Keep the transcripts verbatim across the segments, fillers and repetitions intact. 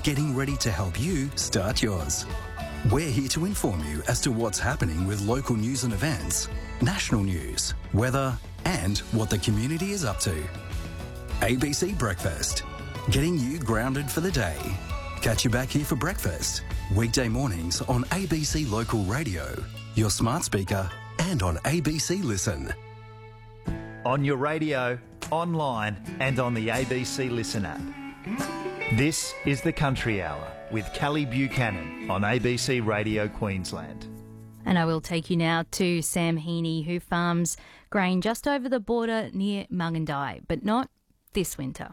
getting ready to help you start yours. We're here to inform you as to what's happening with local news and events, national news, weather, and what the community is up to. A B C Breakfast, getting you grounded for the day. Catch you back here for breakfast, weekday mornings on A B C Local Radio, your smart speaker, and on A B C Listen. On your radio, online, and on the A B C Listen app. This is the Country Hour with Callie Buchanan on A B C Radio Queensland. And I will take you now to Sam Heaney, who farms grain just over the border near Mungindi, but not this winter.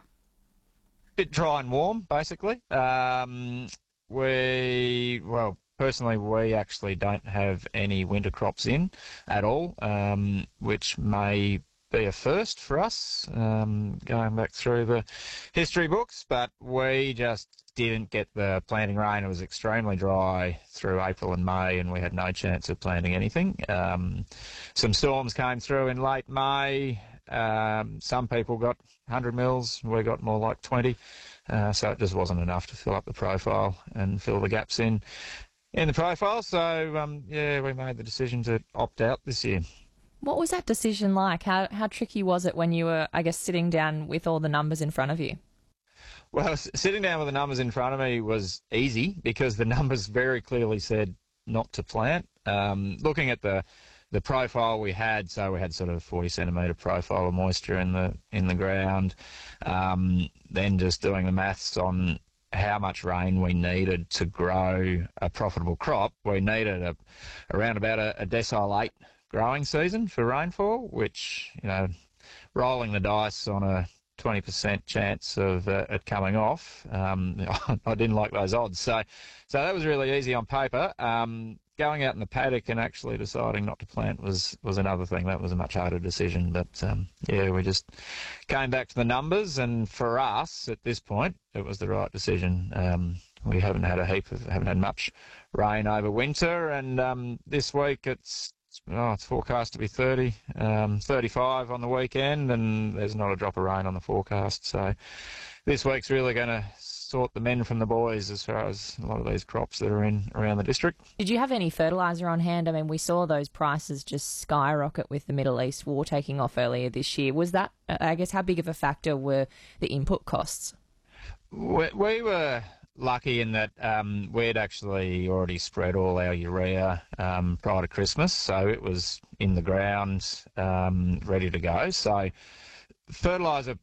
Bit dry and warm, basically. Um, we, well, personally, we actually don't have any winter crops in at all, um, which may be a first for us, um, going back through the history books, but we just didn't get the planting rain. It was extremely dry through April and May, and we had no chance of planting anything. Um, some storms came through in late May. Um, some people got one hundred mils, we got more like twenty, uh, so it just wasn't enough to fill up the profile and fill the gaps in in the profile. So, um, yeah, we made the decision to opt out this year. What was that decision like? How how tricky was it when you were, I guess, sitting down with all the numbers in front of you? Well, sitting down with the numbers in front of me was easy because the numbers very clearly said not to plant. Um, looking at the the profile we had, so we had sort of forty centimetre profile of moisture in the in the ground. Um, then just doing the maths on how much rain we needed to grow a profitable crop, we needed a, around about a, a decile eight growing season for rainfall, which, you know, rolling the dice on a twenty percent chance of uh, it coming off, um, I didn't like those odds. So so that was really easy on paper. Um, going out in the paddock and actually deciding not to plant was, was another thing. That was a much harder decision. But, um, yeah, we just came back to the numbers, and for us at this point, it was the right decision. Um, we haven't had a heap of, haven't had much rain over winter, and um, this week it's Oh, it's forecast to be thirty, um, thirty-five on the weekend, and there's not a drop of rain on the forecast. So this week's really going to sort the men from the boys as far as a lot of these crops that are in around the district. Did you have any fertiliser on hand? I mean, we saw those prices just skyrocket with the Middle East war taking off earlier this year. Was that, I guess, how big of a factor were the input costs? We, we were lucky in that um, we'd actually already spread all our urea um, prior to Christmas, so it was in the ground, um, ready to go. So fertiliser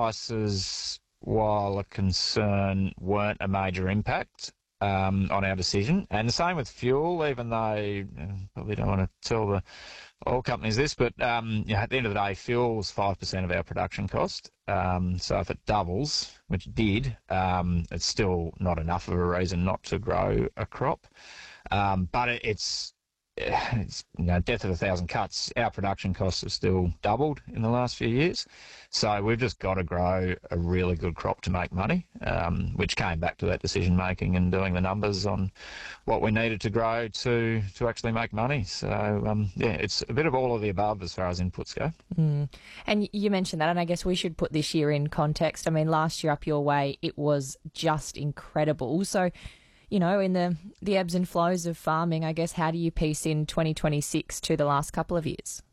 prices, while a concern, weren't a major impact um, on our decision. And the same with fuel, even though you know, probably don't want to tell the oil companies this, but um, you know, at the end of the day, fuel's five percent of our production cost. Um, so if it doubles, which it did, um, it's still not enough of a reason not to grow a crop. Um, but it, it's, it's, you know, death of a thousand cuts. Our production costs have still doubled in the last few years. So we've just got to grow a really good crop to make money, um, which came back to that decision making and doing the numbers on what we needed to grow to, to actually make money. So, um, yeah, it's a bit of all of the above as far as inputs go. Mm. And you mentioned that, and I guess we should put this year in context. I mean, last year up your way, it was just incredible. So, you know, in the, the ebbs and flows of farming, I guess, how do you piece in twenty twenty-six to the last couple of years?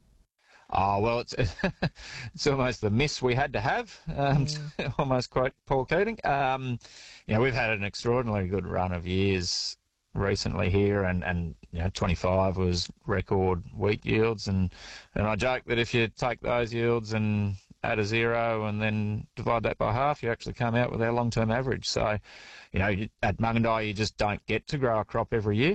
Oh, well, it's it's almost the miss we had to have, um, mm. to almost quote Paul Keating. Um, you know, we've had an extraordinarily good run of years recently here, and, and you know, twenty-five was record wheat yields, and, and I joke that if you take those yields and add a zero and then divide that by half, you actually come out with our long-term average. So, you know, at Mungindi, you just don't get to grow a crop every year.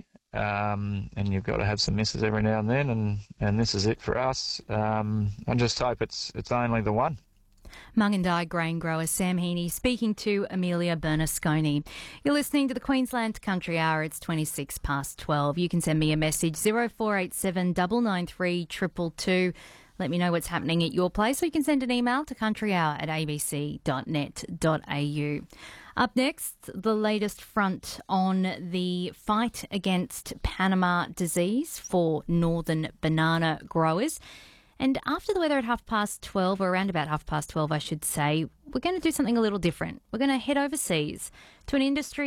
Um, and you've got to have some misses every now and then, and, and this is it for us. Um, I just hope it's it's only the one. Mungindi grain grower Sam Heaney speaking to Amelia Bernasconi. You're listening to the Queensland Country Hour. It's twenty-six past twelve. You can send me a message, zero four eight seven nine nine three two two two. Let me know what's happening at your place, or you can send an email to countryhour at a b c dot net dot a u. Up next, the latest front on the fight against Panama disease for northern banana growers. And after the weather at half past twelve, or around about half past twelve, I should say, we're going to do something a little different. We're going to head overseas to an industry